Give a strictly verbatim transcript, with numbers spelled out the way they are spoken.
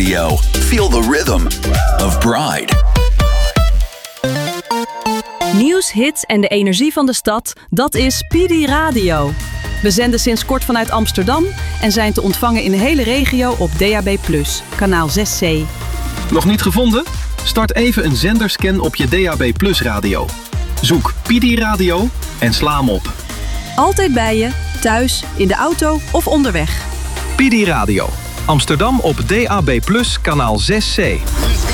Radio. Feel the rhythm of Pride. Nieuws, hits en de energie van de stad, dat is P D Radio. We zenden sinds kort vanuit Amsterdam en zijn te ontvangen in de hele regio op D A B plus, kanaal zes C. Nog niet gevonden? Start even een zenderscan op je D A B plus radio. Zoek P D Radio en sla hem op. Altijd bij je, thuis, in de auto of onderweg. P D Radio. Amsterdam op D A B plus, kanaal zes C.